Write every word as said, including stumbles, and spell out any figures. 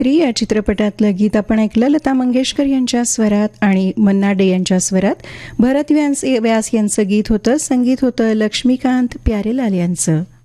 री या चित्रपटातलं गीत आपण ऐकलं लता मंगेशकर यांच्या स्वरात आणि मन्ना डे यांच्या स्वरात. भरत व्यास व्यास यांचं गीत होतं. संगीत होतं लक्ष्मीकांत प्यारेलाल यांचं.